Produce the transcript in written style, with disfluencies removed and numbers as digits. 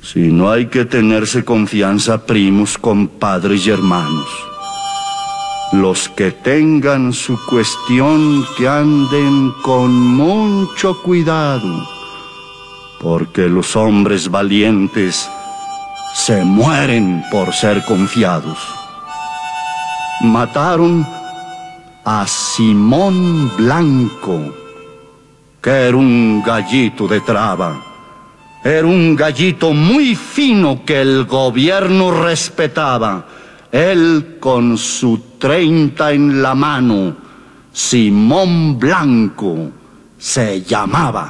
Si no hay que tenerse confianza, primos, compadres y hermanos. Los que tengan su cuestión, que anden con mucho cuidado, porque los hombres valientes se mueren por ser confiados. Mataron a Simón Blanco, que era un gallito de traba. Era un gallito muy fino que el gobierno respetaba. Él con su 30 en la mano, Simón Blanco se llamaba.